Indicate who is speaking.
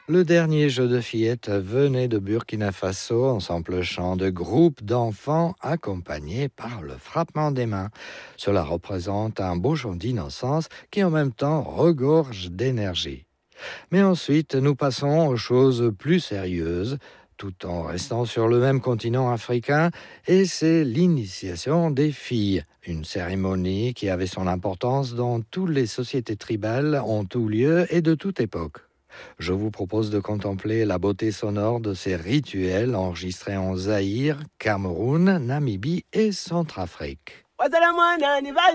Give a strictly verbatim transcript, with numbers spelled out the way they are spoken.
Speaker 1: Le dernier jeu de fillettes venait de Burkina Faso, ensemble chant de groupes d'enfants accompagnés par le frappement des mains. Cela représente un beau jour d'innocence qui en même temps regorge d'énergie. Mais ensuite, nous passons aux choses plus sérieuses, tout en restant sur le même continent africain, et c'est l'initiation des filles, une cérémonie qui avait son importance dans toutes les sociétés tribales en tout lieu et de toute époque. Je vous propose de contempler la beauté sonore de ces rituels enregistrés en Zaïre, Cameroun, Namibie et Centrafrique.